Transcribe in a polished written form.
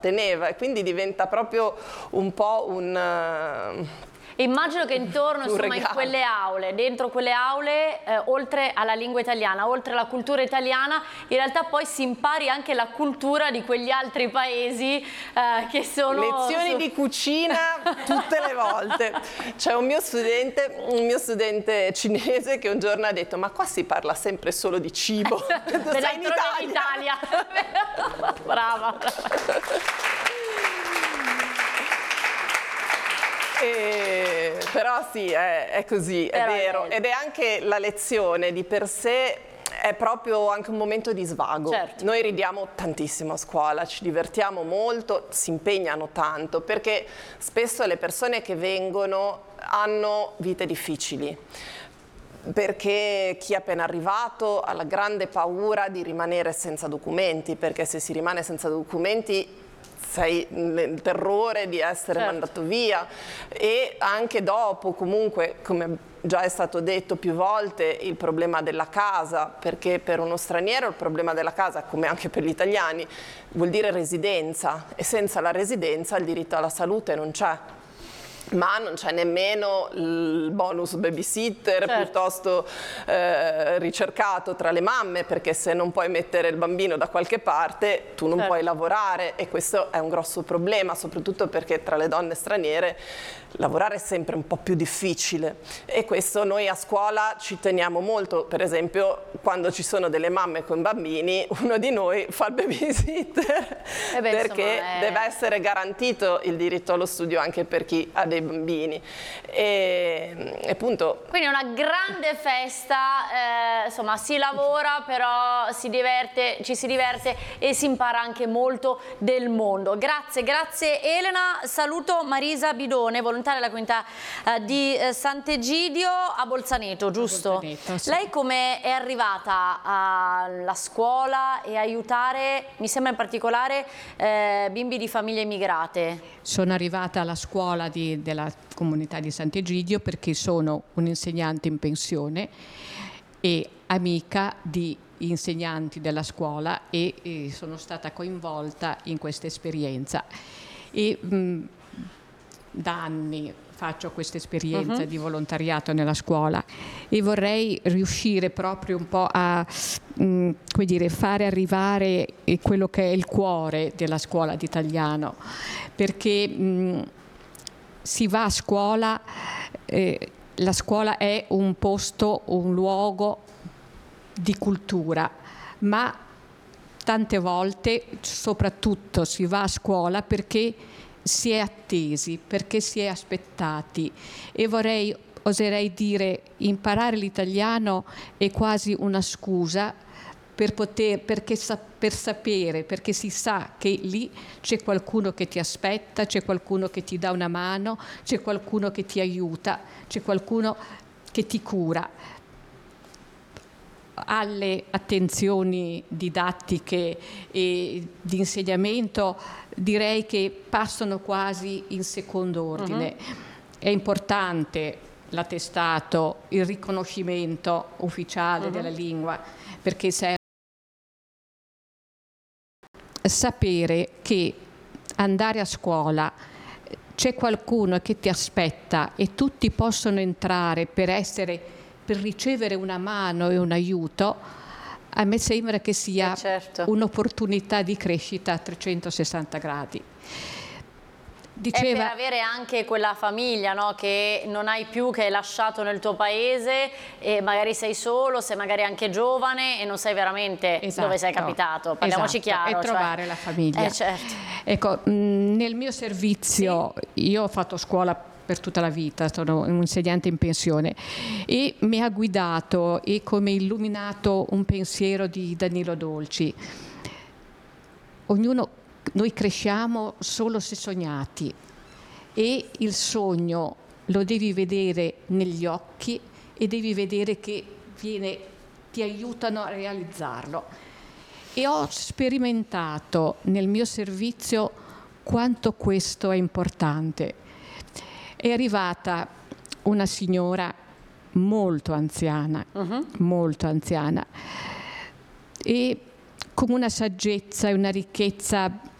teneva, e quindi diventa proprio un po' Immagino che intorno, insomma, in quelle aule, dentro quelle aule, oltre alla lingua italiana, oltre alla cultura italiana, in realtà poi si impari anche la cultura di quegli altri paesi che sono... Lezioni di cucina tutte le volte. C'è un mio studente cinese che un giorno ha detto: ma qua si parla sempre solo di cibo. Sei in Italia. Brava. Però sì, è così, è vero, ed è anche la lezione di per sé, è proprio anche un momento di svago. Certo. Noi ridiamo tantissimo a scuola, ci divertiamo molto, si impegnano tanto, perché spesso le persone che vengono hanno vite difficili, perché chi è appena arrivato ha la grande paura di rimanere senza documenti, perché se si rimane senza documenti sei nel terrore di essere mandato via, e anche dopo comunque, come già è stato detto più volte, il problema della casa, perché per uno straniero il problema della casa, come anche per gli italiani, vuol dire residenza, e senza la residenza il diritto alla salute non c'è. Ma non c'è nemmeno il bonus babysitter piuttosto ricercato tra le mamme, perché se non puoi mettere il bambino da qualche parte tu non puoi lavorare, e questo è un grosso problema, soprattutto perché tra le donne straniere lavorare è sempre un po' più difficile, e questo noi a scuola ci teniamo molto. Per esempio, quando ci sono delle mamme con bambini, uno di noi fa il babysitter, perché insomma, deve essere garantito il diritto allo studio anche per chi ha dei bambini, e appunto. Quindi è una grande festa, insomma si lavora però ci si diverte e si impara anche molto del mondo. Grazie Elena. Saluto Marisa Bidone, volontaria della comunità di Sant'Egidio a Bolzaneto, giusto? Bolzaneto, sì. Lei come è arrivata alla scuola e aiutare, mi sembra in particolare, bimbi di famiglie immigrate? Sono arrivata alla scuola della comunità di Sant'Egidio perché sono un'insegnante in pensione e amica di insegnanti della scuola, e sono stata coinvolta in questa esperienza. E da anni faccio questa esperienza di volontariato nella scuola, e vorrei riuscire proprio un po' a come dire, fare arrivare quello che è il cuore della scuola di italiano, perché si va a scuola, la scuola è un posto, un luogo di cultura, ma tante volte soprattutto si va a scuola perché si è attesi, perché si è aspettati, e oserei dire, imparare l'italiano è quasi una scusa per sapere, perché si sa che lì c'è qualcuno che ti aspetta, c'è qualcuno che ti dà una mano, c'è qualcuno che ti aiuta, c'è qualcuno che ti cura. Alle attenzioni didattiche e di insegnamento direi che passano quasi in secondo ordine. È importante l'attestato, il riconoscimento ufficiale della lingua, perché serve sapere che andare a scuola c'è qualcuno che ti aspetta e tutti possono entrare per ricevere una mano e un aiuto. A me sembra che sia un'opportunità di crescita a 360 gradi. Diceva, è per avere anche quella famiglia, no? Che non hai più, che hai lasciato nel tuo paese, e magari sei solo, sei magari anche giovane e non sai veramente dove sei capitato. Parliamoci chiaro. E trovare la famiglia. Ecco, nel mio servizio, io ho fatto scuola per tutta la vita, sono un insegnante in pensione, e mi ha guidato e come illuminato un pensiero di Danilo Dolci. Noi cresciamo solo se sognati, e il sogno lo devi vedere negli occhi e devi vedere che ti aiutano a realizzarlo. E ho sperimentato nel mio servizio quanto questo è importante. È arrivata una signora molto anziana, e con una saggezza e una ricchezza